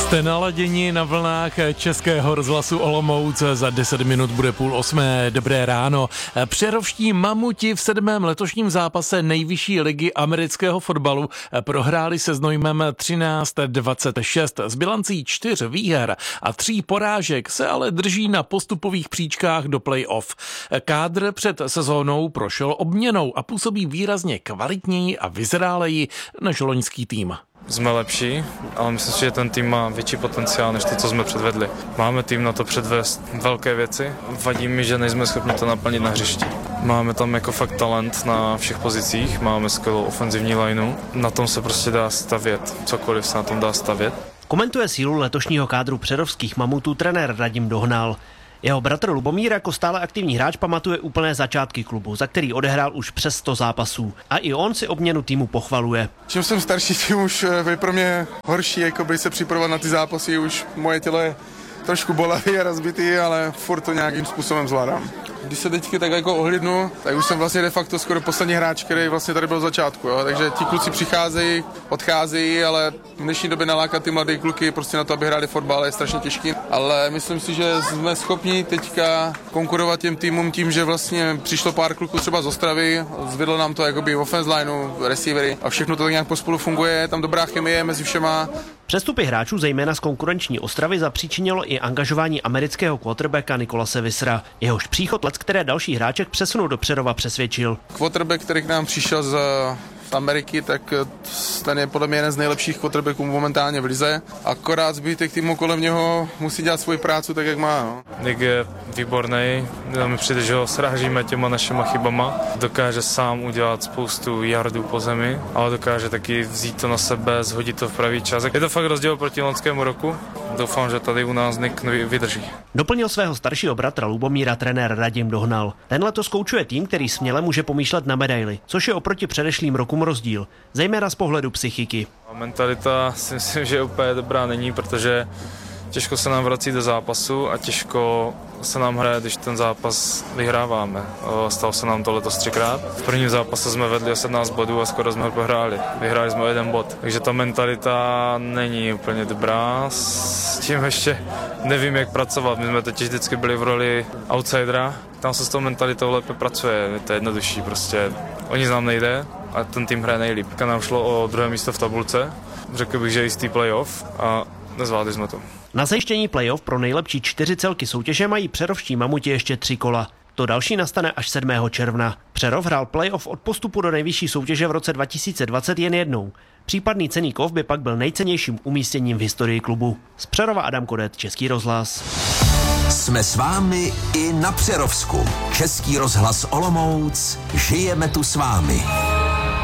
Jste naladěni na vlnách Českého rozhlasu Olomouc, za 10 minut bude 7:30. Dobré ráno. Přerovští mamuti v 7. letošním zápase nejvyšší ligy amerického fotbalu prohráli se Znojmem 13-26. S bilancí 4 výher a 3 porážek se ale drží na postupových příčkách do play-off. Kádr před sezónou prošel obměnou a působí výrazně kvalitněji a vyzráleji než loňský tým. Jsme lepší, ale myslím si, že ten tým má větší potenciál než to, co jsme předvedli. Máme tým na to předvést velké věci. Vadí mi, že nejsme schopni to naplnit na hřišti. Máme tam jako fakt talent na všech pozicích, máme skvělou ofenzivní lineu. Na tom se prostě dá stavět, cokoliv se na tom dá stavět. Komentuje sílu letošního kádru přerovských mamutů trenér Radim Dohnal. Jeho bratr Lubomír jako stále aktivní hráč pamatuje úplné začátky klubu, za který odehrál už přes 100 zápasů. A i on si obměnu týmu pochvaluje. Čím jsem starší, tím už je pro mě horší, jakoby se připravovat na ty zápasy, už moje tělo je trošku bolavý a rozbitý, ale furt to nějakým způsobem zvládám. Když se teďka tak jako ohlídnu, tak už jsem vlastně de facto skoro poslední hráč, který vlastně tady byl v začátku. Jo? Takže ti kluci přicházejí, odcházejí, ale v dnešní době nalákat ty mladé kluky prostě na to, aby hráli fotbal, je strašně těžký. Ale myslím si, že jsme schopni teďka konkurovat těm týmům tím, že vlastně přišlo pár kluků třeba z Ostravy, zvedlo nám to jakoby offense lineu, receivery a všechno to tak nějak pospolu funguje, tam dobrá chemie mezi všema. Přestupy hráčů zejména z konkurenční Ostravy zapříčinilo i angažování amerického quarterbacka Nicolase Wissera. Jehož příchod které další hráček přesunul do Přerova přesvědčil. Quarterback, který k nám přišel z Ameriky, tak ten je podle mě jeden z nejlepších quarterbacků momentálně v lize. Akorát zbytek týmu kolem něho musí dělat svoji práci tak, jak má. No. Nick je výborný, mi přijde, že ho srážíme těma našima chybama. Dokáže sám udělat spoustu yardů po zemi, ale dokáže taky vzít to na sebe, zhodit to v pravý čas. Je to fakt rozdíl proti loňskému roku. Doufám, že tady u nás Nick vydrží. Doplnil svého staršího bratra Lubomíra trenér Radim Dohnal. Ten letos koučuje tým, který směle může pomýšlet na medaili, což je oproti předešlým rokům rozdíl, zejména z pohledu psychiky. Mentalita si myslím, že úplně dobrá není, protože těžko se nám vrací do zápasu a těžko se nám hraje, když ten zápas vyhráváme. Stalo se nám to letos 3krát. V prvním zápase jsme vedli o 17 bodů a skoro jsme ho prohráli. Vyhráli jsme o 1 bod. Takže ta mentalita není úplně dobrá. S tím ještě nevím, jak pracovat. My jsme teď vždycky byli v roli outsidera. Tam se s tou mentalitou lépe pracuje. Je to jednodušší prostě. O nic nám nejde a ten tým hraje nejlíp. Nám šlo o 2. místo v tabulce. Řekl bych, že jistý playoff a nezvládli jsme to. Na zajištění playoff pro nejlepší 4 celky soutěže mají přerovští mamuti ještě 3 kola. To další nastane až 7. června. Přerov hrál playoff od postupu do nejvyšší soutěže v roce 2020 jen jednou. Případný cenný kov by pak byl nejcennějším umístěním v historii klubu. Z Přerova Adam Kodet, Český rozhlas. Jsme s vámi i na Přerovsku. Český rozhlas Olomouc. Žijeme tu s vámi.